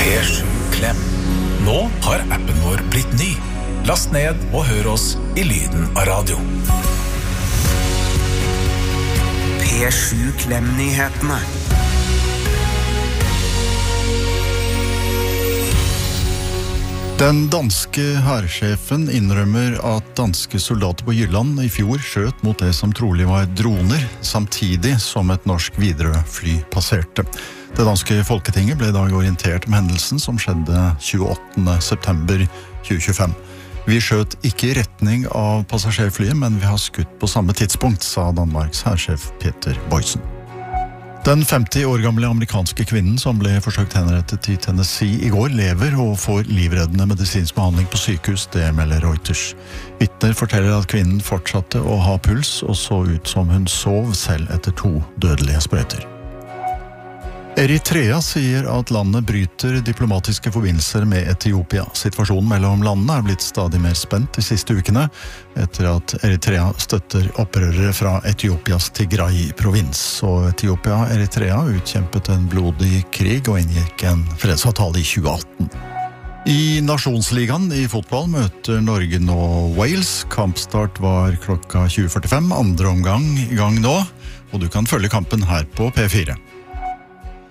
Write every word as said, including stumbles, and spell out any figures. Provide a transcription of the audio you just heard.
P sju Klem. Nå har appen vår blitt ny. Last ned og hør oss i lyden av radio. P sju Klem-nyhetene. Den danske hærsjefen innrømmer at danske soldater på Jylland i fjor skjøt mot det som trolig var droner, samtidig som et norsk Widerøe-fly passerte. Det danske Folketinget ble i dag orientert om hendelsen som skjedde tjueåttende september tjue tjuefem. Vi skjøt ikke i retning av passasjerflyet, men vi har skutt på samme tidspunkt, sa Danmarks hærsjef Peter Boysen. Den femti år gamle amerikanske kvinnen som ble forsøkt henrettet i Tennessee i går lever og får livreddende medisinsk behandling på sykehus, det melder Reuters. Vitner forteller at kvinnen fortsatte å ha puls og så ut som hun sov selv etter to dødelige sprøyter. Eritrea sier at landet bryter diplomatiske forbindelser med Etiopia. Situasjonen mellom landene er blitt stadig mer spent de siste ukene, etter at Eritrea støtter opprørere fra Etiopias Tigray-provins. Og Etiopia og Eritrea utkjempet en blodig krig og inngikk en fredsavtale i tjueatten. I Nasjonsligaen i fotball møter Norge nå Wales. Kampstart var klokka tjue førtifem, andre omgang i gang nå, og du kan følge kampen her på P fire.